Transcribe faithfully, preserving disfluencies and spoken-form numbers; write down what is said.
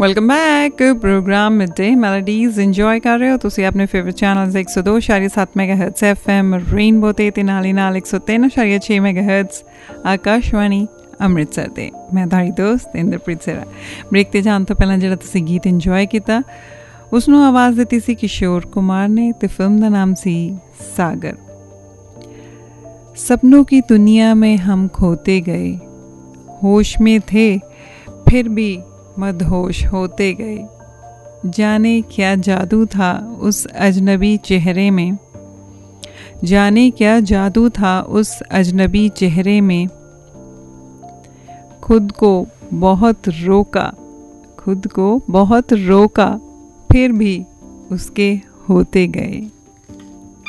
Welcome back programme mid day melodies enjoy ਕਰ ਰਹੇ ਹੋ ਤੁਸੀਂ ਆਪਣੇ ਫੇਵਰਿਟ ਚੈਨਲਸ ਇੱਕ ਸੌ ਦੋ ਪੁਆਇੰਟ ਸੱਤ ਮੈਗਾਹਰਟਜ਼ ਐਫ ਐਮ ਰੇਨਬੋ ਤੇ ਤੇ ਨਾਲ ਹੀ ਨਾਲ ਇੱਕ ਸੌ ਤਿੰਨ ਪੁਆਇੰਟ ਛੇ ਮੈਗਾਹਰਟਜ਼ ਆਕਾਸ਼ਵਾਣੀ ਅੰਮ੍ਰਿਤਸਰ ਤੇ ਮੈਂ ਤੁਹਾਡੀ ਦੋਸਤ ਇੰਦਰਪ੍ਰੀਤ ਸਰਾ। ਬ੍ਰੇਕ ਤੇ ਜਾਣ ਤੋਂ ਪਹਿਲਾਂ ਜਿਹੜਾ ਤੁਸੀਂ ਗੀਤ ਇੰਜੋਏ ਕੀਤਾ ਉਸ ਨੂੰ ਆਵਾਜ਼ ਦਿੱਤੀ ਸੀ ਕਿਸ਼ੋਰ ਕੁਮਾਰ ਨੇ ਤੇ ਫਿਲਮ ਦਾ ਨਾਮ ਸੀ सागर। सपनों की दुनिया में हम खोते गए, होश में थे फिर भी मदहोश होते गए, जाने क्या जादू था उस अजनबी चेहरे में, जाने क्या जादू था उस अजनबी चेहरे में, खुद को बहुत रोका खुद को बहुत रोका फिर भी उसके होते गए।